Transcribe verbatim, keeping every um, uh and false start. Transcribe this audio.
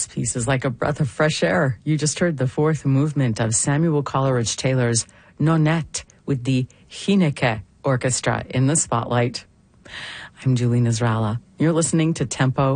This piece is like a breath of fresh air. You just heard the fourth movement of Samuel Coleridge Taylor's Nonette with the Heineke Orchestra in the spotlight. I'm Julie Nasrallah. You're listening to Tempo